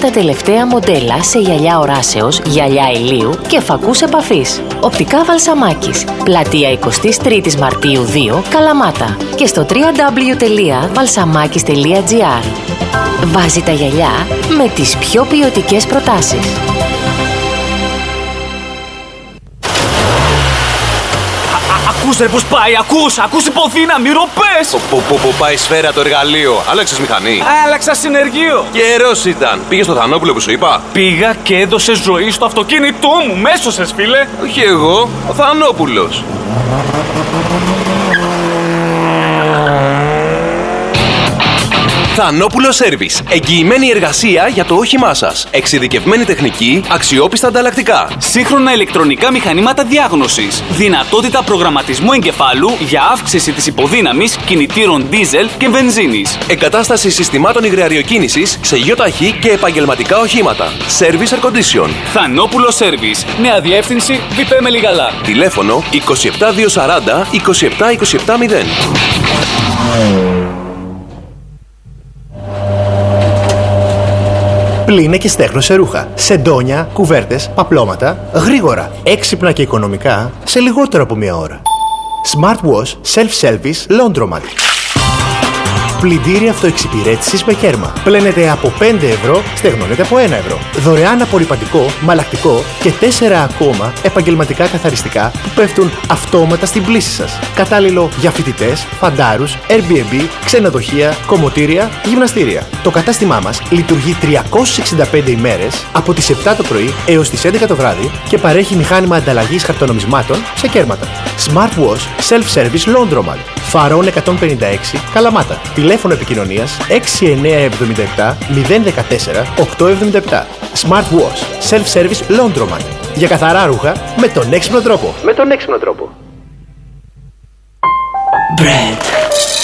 τα τελευταία μοντέλα σε γυαλιά οράσεως, γυαλιά ηλίου και φακούς επαφής. Οπτικά Βαλσαμάκης. Πλατεία 23 Μαρτίου 2, Καλαμάτα. Και στο www.valsamakis.gr. Βάζει τα γυαλιά με τις πιο ποιοτικές προτάσεις. Ακούς ρε πως πάει, ακούς υποδύναμη, ροπές! Που πάει σφαίρα το εργαλείο. Άλλαξες μηχανή. Άλλαξα συνεργείο. Καιρός ήταν. Πήγες στο Θανόπουλο που σου είπα. Πήγα και έδωσε ζωή στο αυτοκίνητό μου. Μέσωσες, φίλε. Όχι εγώ, ο Θανόπουλος. Θανόπουλο Service. Εγγυημένη εργασία για το όχημά σας. Εξειδικευμένη τεχνική, αξιόπιστα ανταλλακτικά. Σύγχρονα ηλεκτρονικά μηχανήματα διάγνωσης. Δυνατότητα προγραμματισμού εγκεφάλου για αύξηση της υποδύναμης κινητήρων δίζελ και βενζίνης. Εγκατάσταση συστημάτων υγραεριοκίνησης σε ΙΟΤΑΧΗ και επαγγελματικά οχήματα. Service Air Condition. Θανόπουλο Service. Νέα διεύθυνση Βιπέ Μελιγαλά. Τηλέφωνο 27240 27270. Πλύνε και στέχνωσε ρούχα, σεντόνια, κουβέρτες, παπλώματα, γρήγορα, έξυπνα και οικονομικά, σε λιγότερο από μία ώρα. Smart Wash Self-Service Laundromat. Πλυντήρι αυτοεξυπηρέτησης με κέρμα. Πλένετε από 5 ευρώ, στεγνώνετε από 1 ευρώ. Δωρεάν απορρυπαντικό, μαλακτικό και 4 ακόμα επαγγελματικά καθαριστικά που πέφτουν αυτόματα στην πλύση σας. Κατάλληλο για φοιτητές, φαντάρους, Airbnb, ξενοδοχεία, κομμωτήρια, γυμναστήρια. Το κατάστημά μας λειτουργεί 365 ημέρες από τις 7 το πρωί έως τις 11 το βράδυ και παρέχει μηχάνημα ανταλλαγής χαρτονομισμάτων σε κέρματα. Smart Wash Self-Service Laundromat. Φαρών 156, Καλαμάτα. Τηλέφωνο επικοινωνίας 6977 014 877. Smart Wash Self-Service Laundromat. Για καθαρά ρούχα με τον έξυπνο τρόπο. Bread.